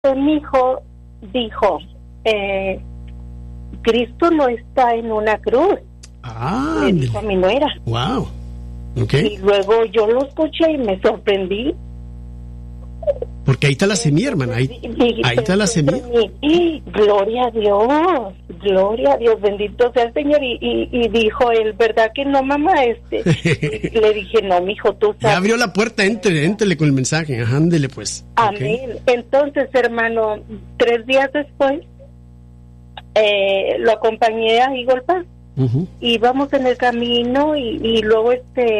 mi hijo dijo, Cristo no está en una cruz. Le dijo a mi nuera. Wow. Okay. Y luego yo lo escuché y me sorprendí. Porque ahí está la semilla, hermana. Ahí está la semilla. Gloria a Dios, bendito sea el Señor. Y dijo él, ¿verdad que no, mamá? Le dije, no, mijo, tú sabes. Ya abrió la puerta, éntrele con el mensaje. Ajá, ándele pues. Amén. Okay. Entonces, hermano, 3 días después, lo acompañé a Eagle Pass. Uh-huh. Íbamos en el camino y luego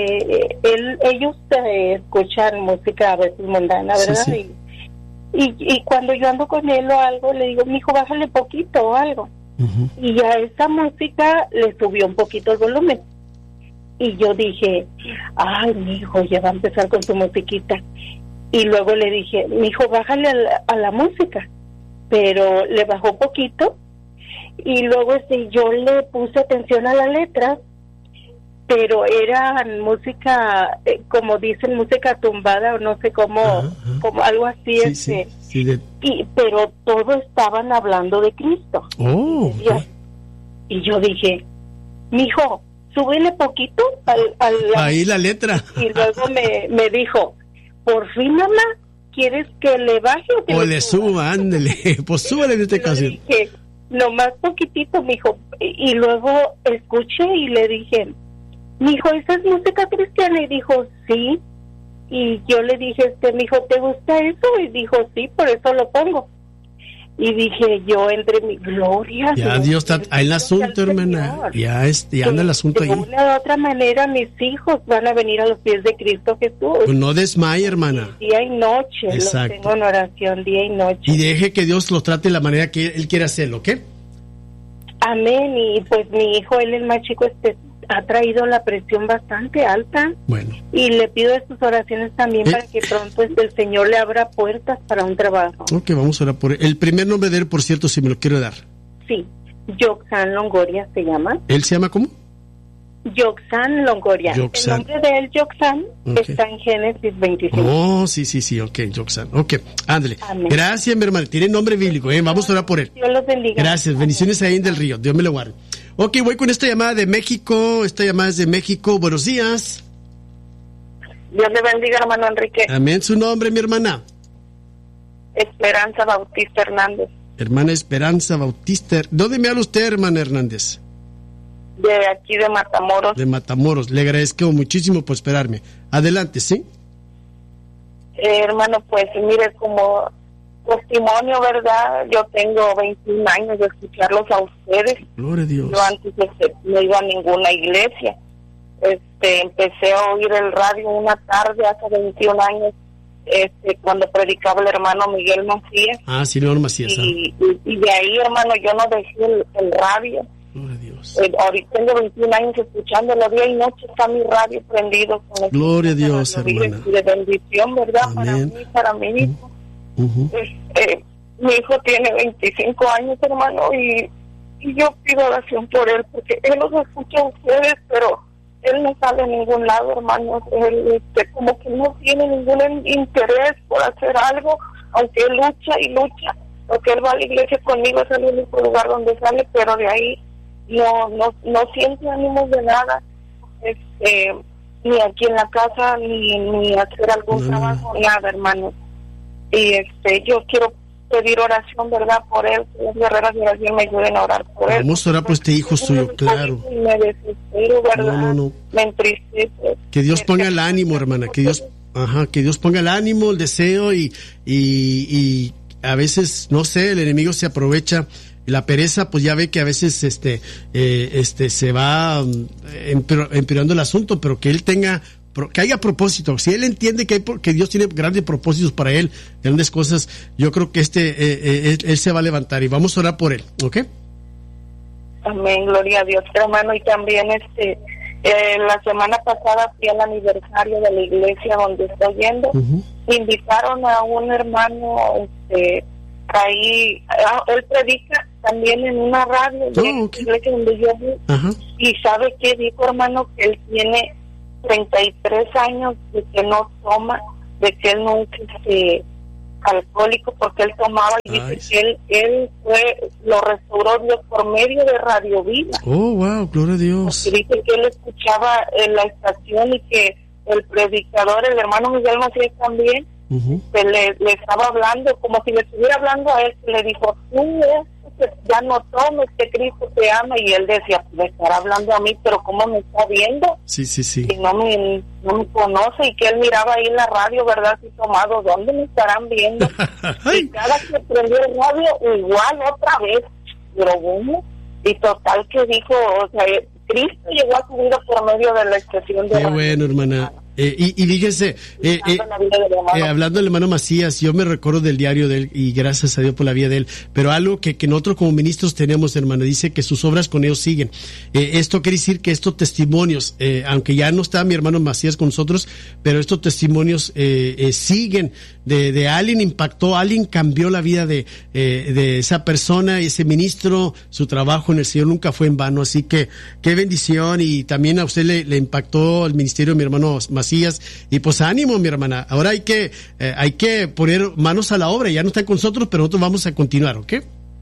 ellos escuchan música a veces mundana, ¿verdad? Sí, sí. Y cuando yo ando con él o algo, le digo, mijo, bájale poquito o algo. Uh-huh. Y a esa música le subió un poquito el volumen. Y yo dije, ay, mijo, ya va a empezar con su musiquita. Y luego le dije, mijo, bájale a la música. Pero le bajó poquito. Y luego yo le puse atención a la letra, pero era música, como dicen, música tumbada o no sé cómo, como algo así. Sí, pero todos estaban hablando de Cristo. Oh, okay. Y yo dije, mijo, súbele poquito ahí la letra. Y luego me dijo, por fin, mamá, ¿quieres que le baje o que le suba? Ándele, pues súbele en esta ocasión. No más poquitito, mijo. Y luego escuché y le dije, mijo, ¿esa es música cristiana? Y dijo, sí. Y yo le dije, mijo, ¿te gusta eso? Y dijo, sí, por eso lo pongo. Y dije yo, entre mi gloria. Ya Dios está ahí el asunto, hermana. Ya anda el asunto ahí. De una u otra manera, mis hijos van a venir a los pies de Cristo Jesús. Pues no desmaye, hermana. Día y noche. Exacto. Los tengo en oración, día y noche. Y deje que Dios los trate de la manera que Él quiere hacerlo, ¿ok? Amén. Y pues mi hijo, él el más chico, ha traído la presión bastante alta. Bueno. Y le pido sus oraciones también para que pronto el Señor le abra puertas para un trabajo. Ok, vamos a orar por él. El primer nombre de él, por cierto, si me lo quiero dar. Sí, Yoxan Longoria se llama. ¿Él se llama cómo? Yoxan Longoria. Yoxan. El nombre de él, Yoxan, está en Génesis 25. Oh, sí, ok, Yoxan. Ok, ándale. Amén. Gracias, mi hermano. Tiene nombre bíblico, Vamos a orar por él. Dios los bendiga. Gracias, amén. Bendiciones ahí en Del Río. Dios me lo guarde. Ok, voy con esta llamada de México. Esta llamada es de México. Buenos días. Dios le bendiga, hermano Enrique. Amén. ¿Su nombre, mi hermana? Esperanza Bautista Hernández. Hermana Esperanza Bautista. ¿Dónde me habla usted, hermana Hernández? De aquí, de Matamoros. De Matamoros. Le agradezco muchísimo por esperarme. Adelante, ¿sí? Hermano, pues mire, como testimonio, ¿verdad? Yo tengo 21 años de escucharlos a ustedes. Gloria a Dios. Yo antes no iba a ninguna iglesia. Empecé a oír el radio una tarde hace 21 años, cuando predicaba el hermano Miguel Macías. Ah, sí, León Macías. Y de ahí, hermano, yo no dejé el radio. Gloria a Dios. Ahorita tengo 21 años escuchándolo día y noche, está mi radio prendido. Con Gloria a Dios, hermana. De bendición, ¿verdad? Amén. Para mí, hijo. Uh-huh. Mi hijo tiene 25 años, hermano, y yo pido oración por él, porque él los escucha a ustedes, pero él no sale a ningún lado, hermano. Él como que no tiene ningún interés por hacer algo, aunque él lucha y lucha. Porque él va a la iglesia conmigo, es el único lugar donde sale, pero de ahí no siente ánimos de nada, ni aquí en la casa, ni hacer algún trabajo, nada, hermano. Y yo quiero pedir oración, ¿verdad? Por él, que las guerreras de oración me ayuden a orar por él. Vamos a orar por este hijo suyo, claro. Me desespero, ¿verdad? No. Me entristece. Que Dios ponga el ánimo, hermana, que Dios ponga el ánimo, el deseo y a veces, no sé, el enemigo se aprovecha. La pereza, pues ya ve que a veces se va empeorando el asunto, pero que él que haya propósito. Si él entiende que Dios tiene grandes propósitos para él, grandes cosas, yo creo que él se va a levantar y vamos a orar por él, ¿ok? Amén, gloria a Dios, hermano. Y también la semana pasada fui al aniversario de la iglesia donde estoy yendo. Uh-huh. Invitaron a un hermano ahí, él predica también en una radio de iglesia donde yo voy. Uh-huh. Y ¿sabe qué dijo, hermano? Que él tiene 33 años de que no toma, de que él nunca alcohólico porque él tomaba y dice que él lo restauró Dios por medio de Radio Vida. Oh, wow, gloria a Dios. Porque dice que él escuchaba en la estación y que el predicador, el hermano Miguel Macías también, le estaba hablando, como si le estuviera hablando a él, que le dijo, tú ya no tomes, que Cristo te ama, y él decía, me estará hablando a mí, pero ¿cómo me está viendo? Sí. Y no me conoce, y que él miraba ahí en la radio, ¿verdad? Así tomado, ¿dónde me estarán viendo? Y cada que prendió el radio, igual otra vez, pero bueno, y total que dijo, o sea, Cristo llegó a su vida por medio de la expresión de... Qué bueno, hermana. Y fíjese, hablando del hermano Macías, yo me recuerdo del diario de él, y gracias a Dios por la vida de él, pero algo que nosotros como ministros tenemos, hermano, dice que sus obras con ellos siguen. Esto quiere decir que estos testimonios, aunque ya no está mi hermano Macías con nosotros, pero estos testimonios siguen, de alguien impactó, alguien cambió la vida de esa persona, ese ministro, su trabajo en el Señor nunca fue en vano, así que qué bendición, y también a usted le impactó el ministerio de mi hermano Macías, y pues ánimo, mi hermana. Ahora hay que poner manos a la obra. Ya no están con nosotros, pero nosotros vamos a continuar, ¿ok?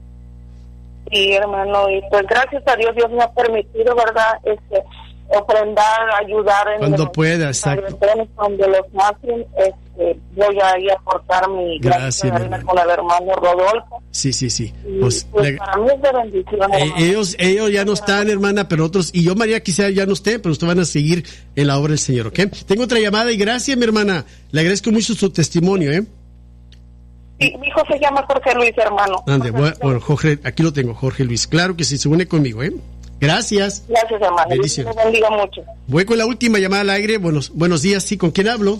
Sí, hermano, y pues gracias a Dios me ha permitido, ¿verdad? Ofrendar, ayudar en cuando pueda, exacto. Cuando los nacen, voy a ir a aportar mi gracias con el hermano Rodolfo. Sí. Pues para mí es de bendición. Ellos ya no están, hermana, pero otros, y yo, María, quizá ya no esté, pero ustedes van a seguir en la obra del Señor, ¿ok? Tengo otra llamada, y gracias, mi hermana. Le agradezco mucho su testimonio, Sí, mi hijo se llama Jorge Luis, hermano. Ande, bueno, Jorge, aquí lo tengo, Jorge Luis. Claro que sí, se une conmigo, Gracias. Gracias, hermano. Bendiciones. Dios te bendiga mucho. Voy con la última llamada al aire. Buenos días, sí, ¿con quién hablo?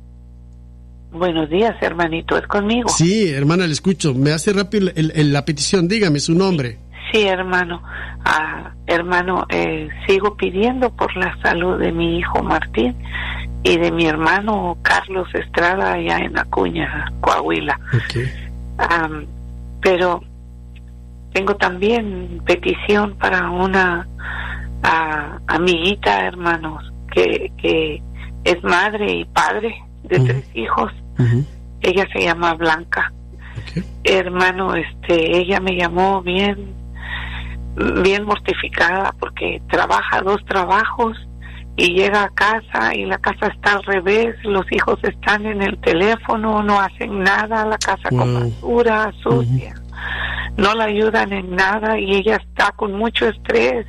Buenos días, hermanito, ¿es conmigo? Sí, hermana, le escucho. Me hace rápido la petición, dígame su nombre. Sí, hermano. Hermano, sigo pidiendo por la salud de mi hijo Martín y de mi hermano Carlos Estrada allá en Acuña, Coahuila. Okay. Pero tengo también petición para una amiguita, hermanos, que es madre y padre de 3 hijos. Ella se llama Blanca. Okay. Hermano, ella me llamó bien mortificada porque trabaja 2 trabajos y llega a casa y la casa está al revés, los hijos están en el teléfono, no hacen nada, la casa con basura, sucia. No la ayudan en nada y ella está con mucho estrés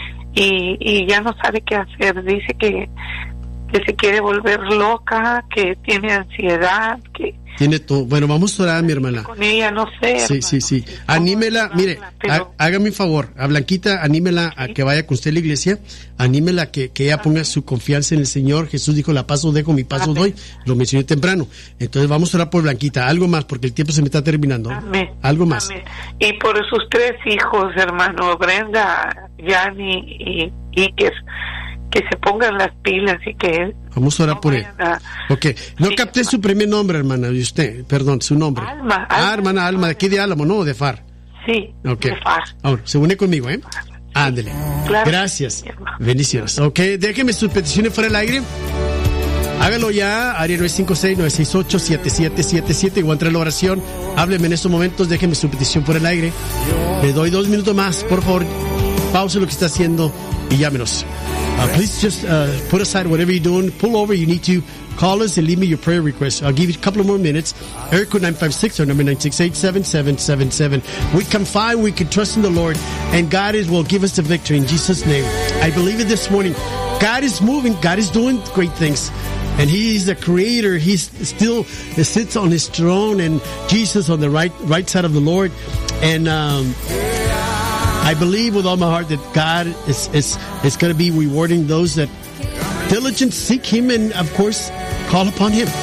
y ya no sabe qué hacer. Dice que se quiere volver loca, que tiene ansiedad, que tiene todo. Bueno, vamos a orar, mi hermana. Con ella no sé. Sí. Anímela, mire, hágame un favor, a Blanquita, anímela a que vaya con usted a la iglesia, anímela a que ella ponga su confianza en el Señor. Jesús dijo, la paz os dejo, mi paz os doy. Lo mencioné temprano. Entonces vamos a orar por Blanquita. Algo más, porque el tiempo se me está terminando. Amén. Algo más. Amén. Y por sus 3 hijos, hermano, Brenda, Yanni y que se pongan las pilas y que... Vamos a orar por él. Ok. No capté su primer nombre, hermana, de usted. Perdón, su nombre. Alma. Hermana Alma, de aquí de Álamo, ¿no? De Far. Sí, okay. De Far. Ahora, se une conmigo, Ándele. Claro. Gracias. Bendiciones. Ok, déjeme sus peticiones fuera del aire. Hágalo ya, área 956-968-7777. Voy a entrar en la oración. Hábleme en estos momentos, déjeme su petición fuera del aire. Le doy 2 minutos más, por favor. Pause lo que está haciendo y llámenos. Please just put aside whatever you're doing. Pull over. You need to call us and leave me your prayer request. I'll give you a couple of more minutes. Area code 956, our number 968-7777. We confide, we can trust in the Lord, and God will give us the victory in Jesus' name. I believe it this morning. God is moving. God is doing great things. And He is the Creator. He still sits on His throne, and Jesus on the right side of the Lord. And I believe with all my heart that God is going to be rewarding those that diligently seek Him and, of course, call upon Him.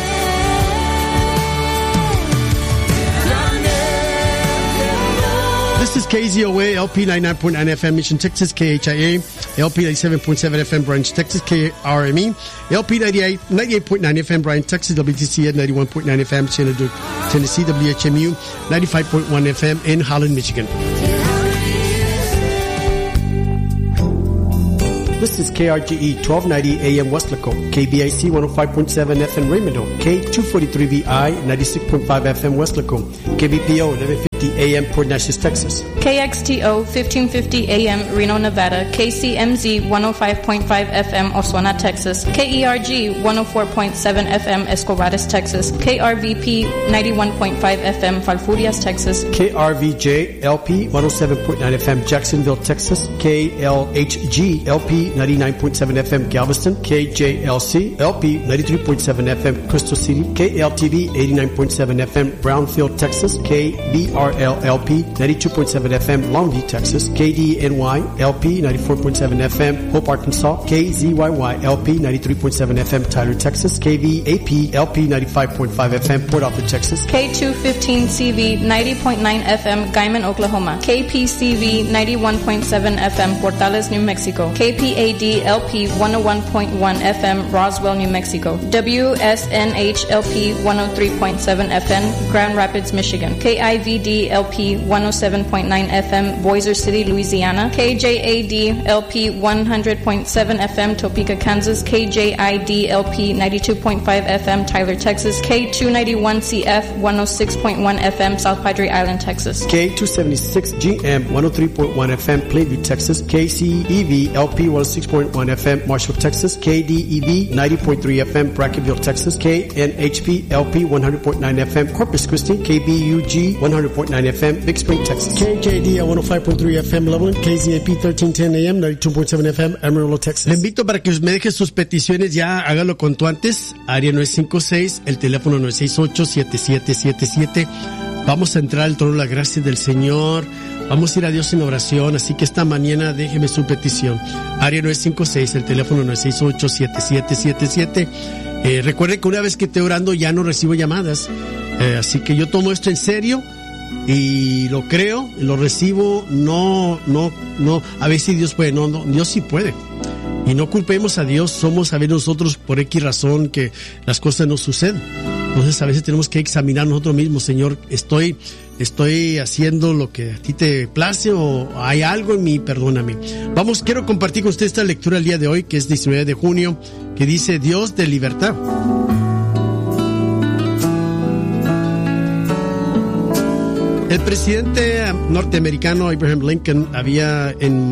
This is KZOA, LP 99.9 FM, Mission, Texas, KHIA, LP 97.7 FM, Branch, Texas, KRME, LP 98.9 FM, Bryan, Texas, WTC at 91.9 FM, Tennessee, WHMU, 95.1 FM in Holland, Michigan. This is KRGE 1290 AM Westlaco, KBIC 105.7 FM Raymond, K243VI 96.5 FM Westlaco, KBPO 1150 AM Port Neches, Texas. KXTO 1550 AM Reno, Nevada, KCMZ 105.5 FM Osuna, Texas, KERG 104.7 FM Escobares, Texas, KRVP 91.5 FM Falfurrias, Texas, KRVJ LP 107.9 FM Jacksonville, Texas, KLHG LP 99.7 FM Galveston, KJLC LP 93.7 FM Crystal City, KLTV 89.7 FM Brownfield, Texas, KBRL LP 92.7 FM Longview, Texas, KDNY LP 94.7 FM Hope, Arkansas, KZYY LP 93.7 FM Tyler, Texas, KVAP LP 95.5 FM Port Arthur, Texas, K215CV 90.9 FM Guyman, Oklahoma, KPCV 91.7 FM Portales, New Mexico, KPAD LP 101.1 FM Roswell, New Mexico, WSNH LP 103.7 FM Grand Rapids, Michigan, KIVD LP 107.9 FM Boiser City, Louisiana, KJAD LP 100.7 FM Topeka, Kansas, KJID LP 92.5 FM Tyler, Texas, K291CF 106.1 FM South Padre Island, Texas, K276GM 103.1 FM Plainview, Texas, KCEV LP 106.1 FM Marshall, Texas, KDEV 90.3 FM Brackenville, Texas, KNHP LP 100.9 FM Corpus Christi, KBUG 100.9 FM Big Spring, Texas, KJD 105.3 FM Loveland, KZAP 1310 AM 92.7 FM Amarillo, Texas. Le invito para que me deje sus peticiones, ya hágalo cuanto antes. Área 956, el teléfono 968-7777. Vamos a entrar al trono de la gracia del Señor. Vamos a ir a Dios en oración, así que esta mañana déjeme su petición. Área 956, el teléfono 968-7777. Recuerde que una vez que esté orando ya no recibo llamadas. Así que yo tomo esto en serio y lo creo, lo recibo. No, a veces Dios puede, Dios sí puede. Y no culpemos a Dios, somos a ver nosotros por X razón que las cosas no suceden. Entonces a veces tenemos que examinar nosotros mismos, Señor, estoy haciendo lo que a ti te place o hay algo en mí, perdóname. Quiero compartir con usted esta lectura el día de hoy, que es 19 de junio, que dice Dios de libertad. El presidente norteamericano Abraham Lincoln había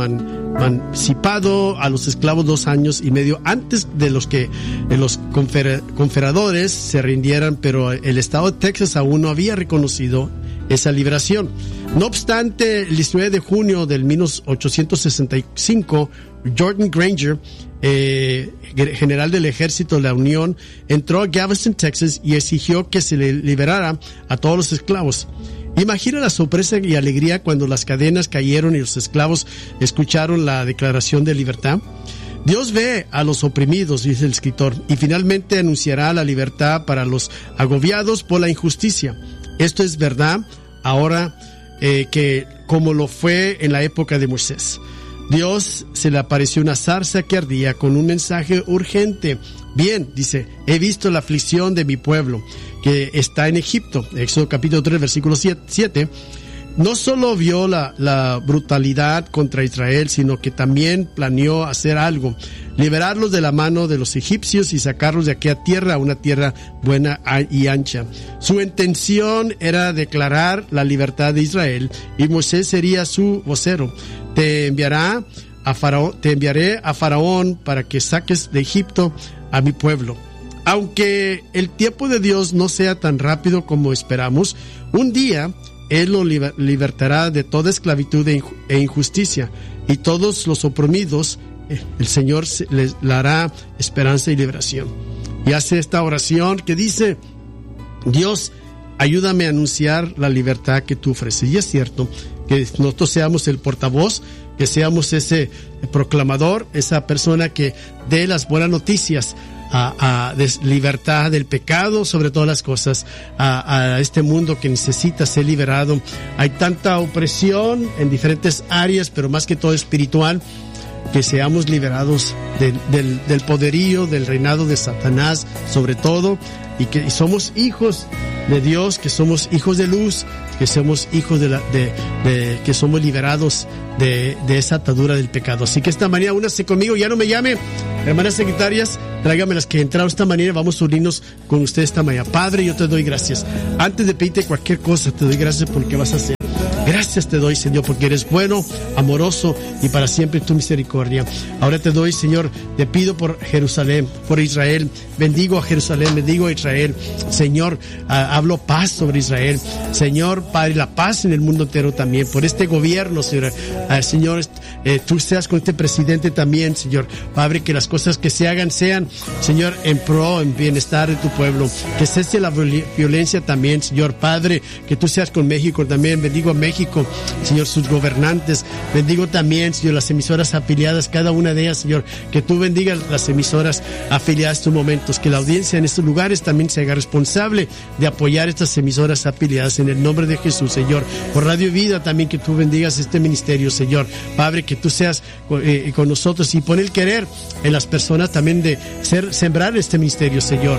emancipado a los esclavos 2 años y medio antes de los que los confederadores se rindieran, pero el estado de Texas aún no había reconocido esa liberación. No obstante, el 19 de junio del 1865, Jordan Granger, general del ejército de la Unión, entró a Galveston, Texas, y exigió que se le liberara a todos los esclavos. Imagina la sorpresa y alegría cuando las cadenas cayeron y los esclavos escucharon la declaración de libertad. Dios ve a los oprimidos, dice el escritor, y finalmente anunciará la libertad para los agobiados por la injusticia. Esto es verdad ahora que como lo fue en la época de Moisés. Dios se le apareció una zarza que ardía con un mensaje urgente. Bien, dice, he visto la aflicción de mi pueblo que está en Egipto. Éxodo capítulo 3, versículo 7. No solo vio la brutalidad contra Israel, sino que también planeó hacer algo, liberarlos de la mano de los egipcios y sacarlos de aquella tierra a una tierra buena y ancha. Su intención era declarar la libertad de Israel y Moisés sería su vocero. Te enviaré a Faraón para que saques de Egipto a mi pueblo. Aunque el tiempo de Dios no sea tan rápido como esperamos, un día Él lo libertará de toda esclavitud e injusticia, y todos los oprimidos, el Señor les dará esperanza y liberación. Y hace esta oración que dice: Dios, ayúdame a anunciar la libertad que tú ofreces. Y es cierto que nosotros seamos el portavoz, que seamos ese proclamador, esa persona que dé las buenas noticias de libertad del pecado, sobre todas las cosas, a este mundo que necesita ser liberado. Hay tanta opresión en diferentes áreas, pero más que todo espiritual, que seamos liberados del poderío, del reinado de Satanás, sobre todo, y que somos hijos de Dios, que somos hijos de luz, que somos hijos que somos liberados de esa atadura del pecado. Así que esta mañana únase conmigo, ya no me llame, hermanas secretarias, tráigame las que entraron esta mañana, vamos a unirnos con ustedes esta mañana. Padre, yo te doy gracias. Antes de pedirte cualquier cosa, te doy gracias por lo que vas a hacer. Gracias te doy, Señor, porque eres bueno, amoroso y para siempre tu misericordia. Ahora te doy, Señor, te pido por Jerusalén, por Israel. Bendigo a Jerusalén, bendigo a Israel. Señor, hablo paz sobre Israel. Señor, Padre, la paz en el mundo entero también. Por este gobierno, Señor. Señor, tú seas con este presidente también, Señor. Padre, que las cosas que se hagan sean, Señor, en pro, en bienestar de tu pueblo. Que cese la violencia también, Señor. Padre, que tú seas con México también. Bendigo a México, Señor, sus gobernantes. Bendigo también, Señor, las emisoras afiliadas, cada una de ellas, Señor. Que tú bendigas las emisoras afiliadas en estos momentos. Que la audiencia en estos lugares también se haga responsable de apoyar estas emisoras afiliadas en el nombre de Jesús, Señor. Por Radio Vida también, que tú bendigas este ministerio, Señor. Padre, que tú seas con nosotros y pon el querer en las personas también de sembrar este ministerio, Señor.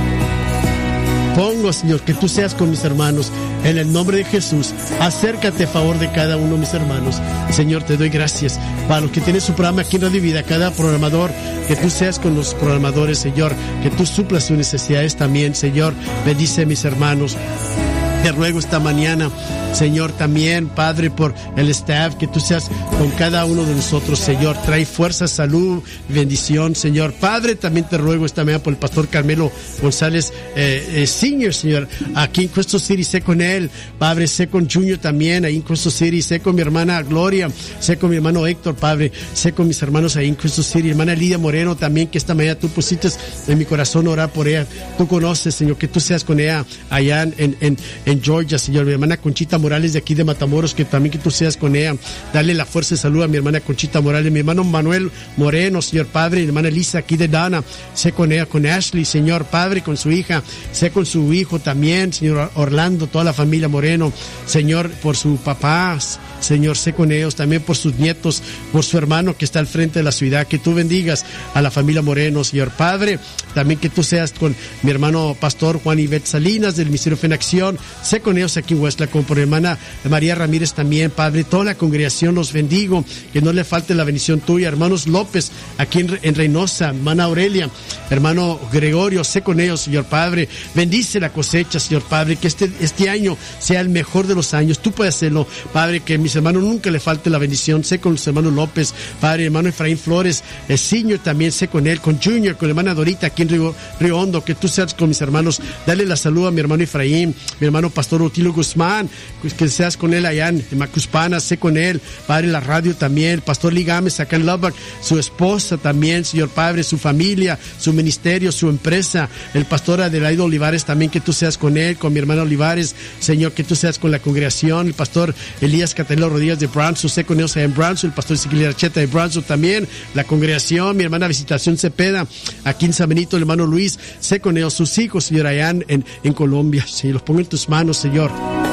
Pongo, Señor, que tú seas con mis hermanos en el nombre de Jesús. Acércate a favor de cada uno de mis hermanos. Señor, te doy gracias para los que tienen su programa aquí en Radio Vida, cada programador, que tú seas con los programadores, Señor, que tú suplas sus necesidades también, Señor. Bendice a mis hermanos. Te ruego esta mañana, Señor, también, Padre, por el staff, que tú seas con cada uno de nosotros, Señor. Trae fuerza, salud, bendición, Señor. Padre, también te ruego esta mañana por el pastor Carmelo González Senior, Señor, aquí en Crystal City. Sé con él, Padre, sé con Junior también, ahí en Crystal City. Sé con mi hermana Gloria, sé con mi hermano Héctor, Padre. Sé con mis hermanos ahí en Crystal City. Hermana Lidia Moreno también, que esta mañana tú pusiste en mi corazón orar por ella. Tú conoces, Señor, que tú seas con ella allá en Georgia, Señor. Mi hermana Conchita Morales de aquí de Matamoros, que también que tú seas con ella. Dale la fuerza y salud a mi hermana Conchita Morales, mi hermano Manuel Moreno, Señor Padre, mi hermana Elisa aquí de Dana. Sé con ella, con Ashley, Señor Padre, con su hija. Sé con su hijo también, Señor Orlando, toda la familia Moreno. Señor, por su papá, Señor, sé con ellos, también por sus nietos, por su hermano que está al frente de la ciudad. Que tú bendigas a la familia Moreno, Señor Padre. También que tú seas con mi hermano Pastor Juan Ivette Salinas del Ministerio Fe en Acción. Sé con ellos aquí en Westlaco, como por hermana María Ramírez también, Padre. Toda la congregación los bendigo, que no le falte la bendición tuya. Hermanos López aquí en Reynosa, hermana Aurelia, hermano Gregorio, sé con ellos, Señor Padre. Bendice la cosecha, Señor Padre, que este año sea el mejor de los años. Tú puedes hacerlo, Padre, que a mis hermanos nunca le falte la bendición. Sé con los hermanos López, Padre, hermano Efraín Flores, el Senior también, sé con él, con Junior, con la hermana Dorita aquí en Río Hondo. Que tú seas con mis hermanos. Dale la salud a mi hermano Efraín, mi hermano Pastor Otilio Guzmán, que seas con él allá en Macuspana. Sé con él, Padre, la radio también. Pastor Ligames acá en Lubbock, su esposa también, Señor Padre, su familia, su ministerio, su empresa. El pastor Adelaide Olivares también, que tú seas con él, con mi hermano Olivares, Señor, que tú seas con la congregación. El pastor Elías Catalino Rodríguez de Brownsville, sé con ellos allá en Brownsville. El pastor Ezequiel Archeta de Brownsville también, la congregación. Mi hermana Visitación Cepeda aquí en San Benito, el hermano Luis, sé con ellos, sus hijos, Señor, allá en Colombia. Sí, los pongo en tus manos, Señor.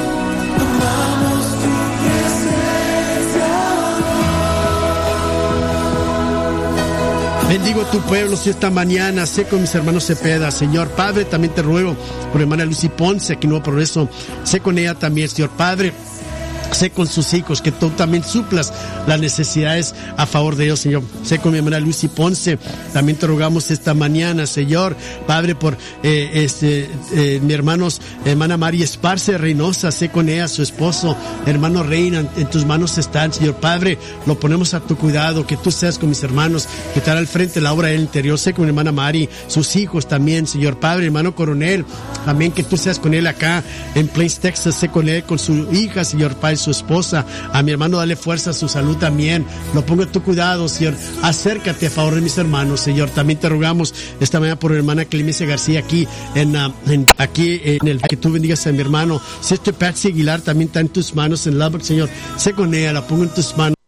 Bendigo tu pueblo esta mañana. Sé con mis hermanos Cepeda, Señor Padre. También te ruego por hermana Lucy Ponce, aquí en Nuevo Progreso. Sé con ella también, Señor Padre. Sé con sus hijos, que tú también suplas las necesidades a favor de ellos, Señor. Sé con mi hermana Lucy Ponce. También te rogamos esta mañana, Señor Padre, por mi hermana María Esparce Reynosa. Sé con ella, su esposo, hermano Reina, en tus manos están, Señor Padre. Lo ponemos a tu cuidado, que tú seas con mis hermanos, que estará al frente de la obra del interior. Sé con mi hermana Mari, sus hijos también, Señor Padre, hermano Coronel, también que tú seas con él acá en Plains, Texas. Sé con él, con su hija, Señor Padre, su esposa. A mi hermano dale fuerza, su salud también. Lo pongo a tu cuidado, Señor. Acércate a favor de mis hermanos, Señor. También te rogamos esta mañana por mi hermana Clemencia García aquí aquí en el que tú bendigas a mi hermano. Sister Patsy Aguilar también está en tus manos en Lubbock, Señor. Sé con ella, la pongo en tus manos.